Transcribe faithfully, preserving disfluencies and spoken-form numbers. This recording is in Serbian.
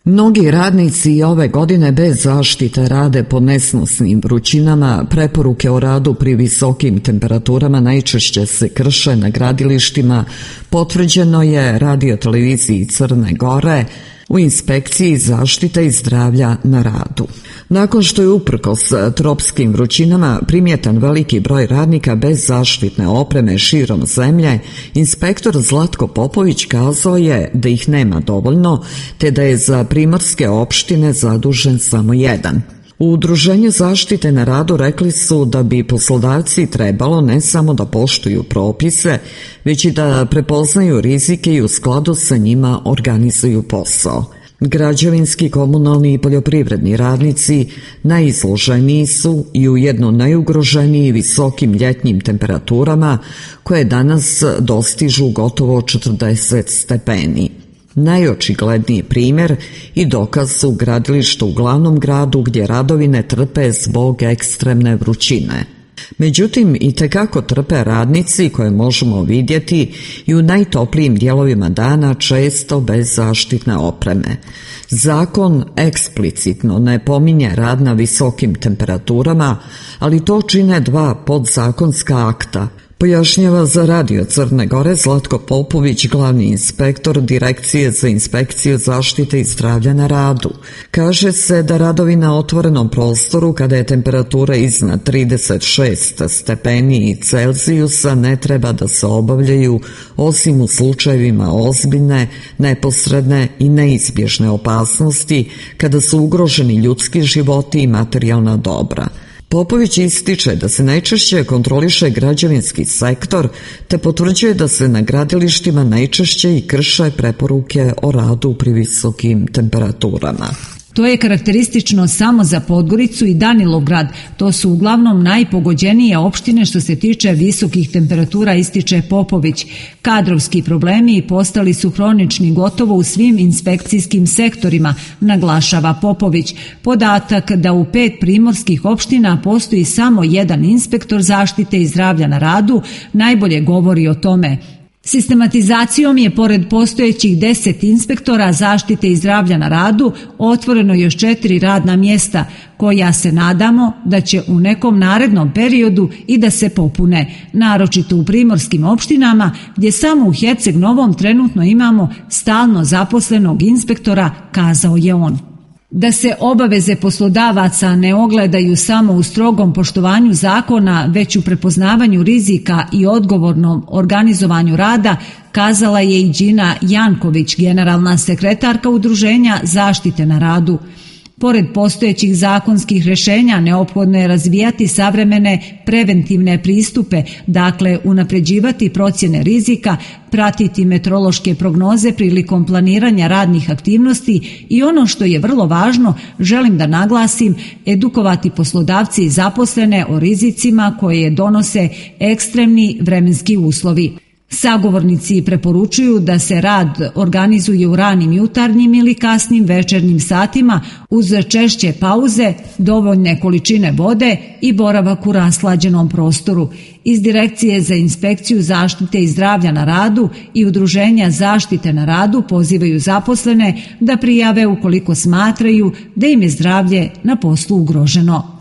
Mnogi radnici i ove godine bez zaštite rade pod nesnosnim vrućinama. Preporuke o radu pri visokim temperaturama najčešće se krše na gradilištima, potvrđeno je radio-televiziji Crne Gore u inspekciji zaštite i zdravlja na radu. Nakon što je uprkos tropskim vrućinama primjetan veliki broj radnika bez zaštitne opreme širom zemlje, inspektor Zlatko Popović kazao je da ih nema dovoljno, te da je za primorske opštine zadužen samo jedan. U Udruženju zaštite na radu rekli su da bi poslodavci trebalo ne samo da poštuju propise, već i da prepoznaju rizike i u skladu sa njima organizuju posao. Građevinski, komunalni i poljoprivredni radnici najizloženiji su i ujedno najugroženiji visokim ljetnim temperaturama koje danas dostižu gotovo četrdeset stepeni. Najočigledniji primjer i dokaz su gradilišta u glavnom gradu gdje radovi ne trpe zbog ekstremne vrućine. Međutim, i tekako trpe radnici koje možemo vidjeti i u najtoplijim dijelovima dana, često bez zaštitne opreme. Zakon eksplicitno ne pominje rad na visokim temperaturama, ali to čine dva podzakonska akta, pojašnjava za radio Crne Gore Zlatko Popović, glavni inspektor Direkcije za inspekciju zaštite i zdravlja na radu. Kaže se da radovi na otvorenom prostoru kada je temperatura iznad trideset šest stepeni Celzijusa ne treba da se obavljaju osim u slučajevima ozbiljne, neposredne i neizbježne opasnosti kada su ugroženi ljudski životi i materijalna dobra. Popović ističe da se najčešće kontroliše građevinski sektor, te potvrđuje da se na gradilištima najčešće i krše preporuke o radu pri visokim temperaturama. To je karakteristično samo za Podgoricu i Danilovgrad. To su uglavnom najpogođenije opštine što se tiče visokih temperatura, ističe Popović. Kadrovski problemi postali su hronični gotovo u svim inspekcijskim sektorima, naglašava Popović. Podatak da u pet primorskih opština postoji samo jedan inspektor zaštite i zdravlja na radu najbolje govori o tome. Sistematizacijom je pored postojećih deset inspektora zaštite i zdravlja na radu otvoreno još četiri radna mjesta koja se nadamo da će u nekom narednom periodu i da se popune, naročito u primorskim opštinama gdje samo u Herceg Novom trenutno imamo stalno zaposlenog inspektora, kazao je on. Da se obaveze poslodavaca ne ogledaju samo u strogom poštovanju zakona, već u prepoznavanju rizika i odgovornom organizovanju rada, kazala je i Đina Janković, generalna sekretarka Udruženja zaštite na radu. Pored postojećih zakonskih rješenja neophodno je razvijati savremene preventivne pristupe, dakle unapređivati procjene rizika, pratiti meteorološke prognoze prilikom planiranja radnih aktivnosti i ono što je vrlo važno, želim da naglasim, edukovati poslodavci i zaposlene o rizicima koje donose ekstremni vremenski uslovi. Sagovornici preporučuju da se rad organizuje u ranim jutarnjim ili kasnim večernjim satima uz češće pauze, dovoljne količine vode i boravak u rashlađenom prostoru. Iz Direkcije za inspekciju zaštite i zdravlja na radu i Udruženja zaštite na radu pozivaju zaposlene da prijave ukoliko smatraju da im je zdravlje na poslu ugroženo.